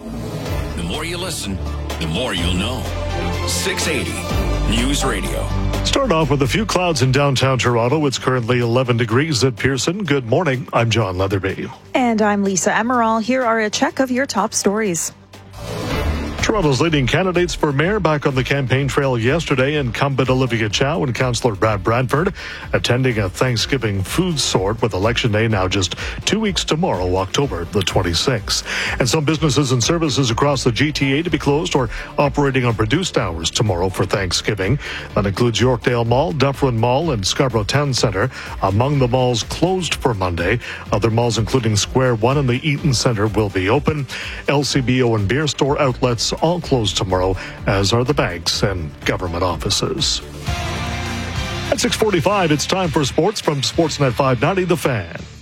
The more you listen, the more you'll know. six eighty News Radio. Start off with a few clouds in downtown Toronto. It's currently eleven degrees at Pearson. Good morning. I'm John Leatherby. And I'm Lisa Emerald. Here are a check of your top stories. Toronto's leading candidates for mayor back on the campaign trail yesterday. Incumbent Olivia Chow and Councillor Brad Bradford attending a Thanksgiving food sort with Election Day now just two weeks tomorrow, October the twenty-sixth. And some businesses and services across the G T A to be closed or operating on reduced hours tomorrow for Thanksgiving. That includes Yorkdale Mall, Dufferin Mall, and Scarborough Town Centre among the malls closed for Monday. Other malls, including Square One and the Eaton Centre, will be open. L C B O and beer store outlets all closed tomorrow, as are the banks and government offices. At six forty-five, it's time for sports from Sportsnet five ninety, The Fan.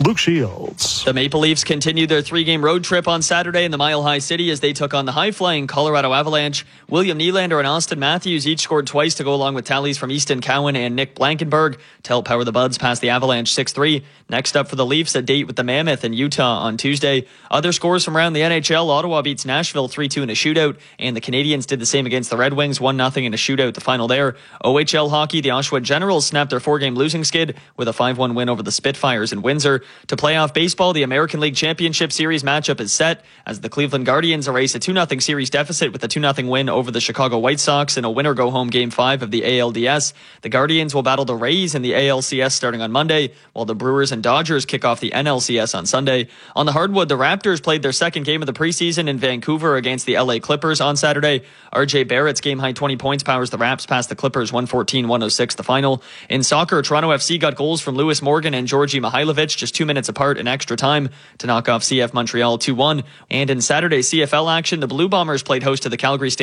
Luke Shields. The Maple Leafs continued their three-game road trip on Saturday in the Mile High City as they took on the high-flying Colorado Avalanche. William Nylander and Austin Matthews each scored twice to go along with tallies from Easton Cowan and Nick Blankenberg to help power the Buds past the Avalanche six three. Next up for the Leafs, a date with the Mammoth in Utah on Tuesday. Other scores from around the N H L, Ottawa beats Nashville three two in a shootout, and the Canadiens did the same against the Red Wings, one nothing in a shootout, the final there. O H L hockey, the Oshawa Generals snapped their four-game losing skid with a five one win over the Spitfires in Windsor. To playoff baseball, the American League Championship Series matchup is set as the Cleveland Guardians erase a two nothing series deficit with a two nothing win over the Chicago White Sox in a winner-go-home Game five of the A L D S. The Guardians will battle the Rays in the A L C S starting on Monday, while the Brewers and Dodgers kick off the N L C S on Sunday. On the hardwood, the Raptors played their second game of the preseason in Vancouver against the L A Clippers on Saturday. R J Barrett's game-high twenty points powers the Raps past the Clippers one fourteen one oh six the final. In soccer, Toronto F C got goals from Lewis Morgan and Georgi Mihailovic just two minutes apart in extra time to knock off C F Montreal two one. And in Saturday C F L action, the Blue Bombers played host to the Calgary State